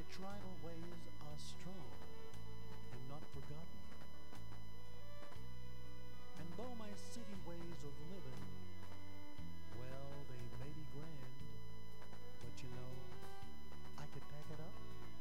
tribal ways are strong and not forgotten. And though my